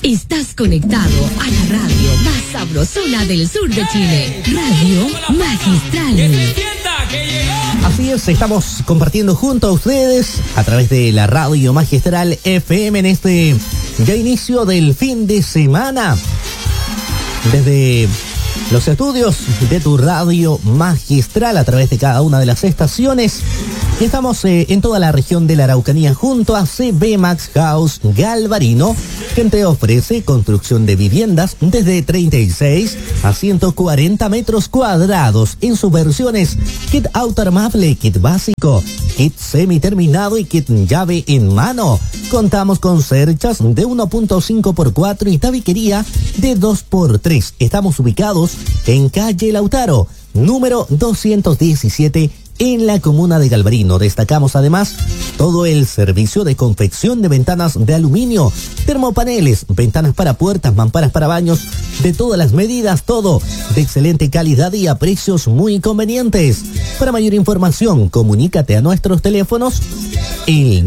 Estás conectado a la radio más sabrosona del sur de Chile. Radio Magistral. Así es, estamos compartiendo junto a ustedes a través de la Radio Magistral FM en este ya inicio del fin de semana. Desde los estudios de tu Radio Magistral a través de cada una de las estaciones. Estamos en toda la región de la Araucanía junto a CB Max House Galvarino, quien te ofrece construcción de viviendas desde 36 a 140 metros cuadrados en sus versiones kit autoarmable, kit básico, kit semi-terminado y kit llave en mano. Contamos con cerchas de 1.5x4 y tabiquería de 2x3. Estamos ubicados en calle Lautaro, número 217, en la comuna de Galvarino. Destacamos además todo el servicio de confección de ventanas de aluminio, termopaneles, ventanas para puertas, mamparas para baños, de todas las medidas, todo de excelente calidad y a precios muy convenientes. Para mayor información, comunícate a nuestros teléfonos el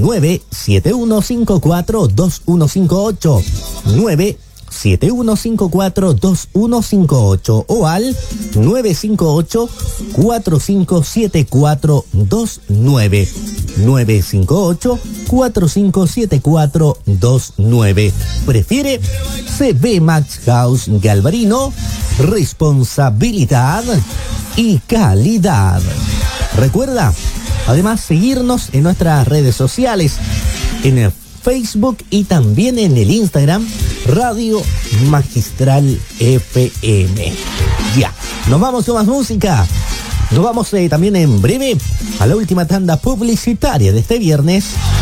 971542158, 971542158 o al 958-457429. 958-457429. Prefiere CB Max House Galvarino, responsabilidad y calidad. Recuerda, además, seguirnos en nuestras redes sociales, en el Facebook y también en el Instagram, Radio Magistral FM. Ya, nos vamos con más música. Nos vamos también en breve a la última tanda publicitaria de este viernes.